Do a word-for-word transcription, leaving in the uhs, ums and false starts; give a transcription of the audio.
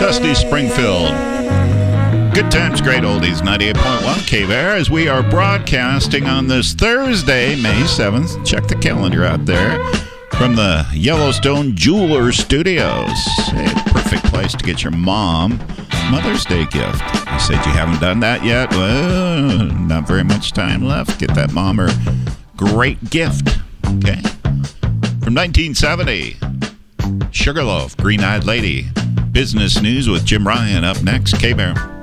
Dusty Springfield. Good times, great oldies, ninety-eight point one K-Bear, as we are broadcasting on this Thursday, May seventh. Check the calendar out there from the Yellowstone Jeweler Studios. A perfect place to get your mom Mother's Day gift. You said you haven't done that yet? Well, not very much time left. Get that mom her great gift, okay? From nineteen seventy, Sugarloaf, Green-Eyed Lady. Business news with Jim Ryan up next. K-Bear.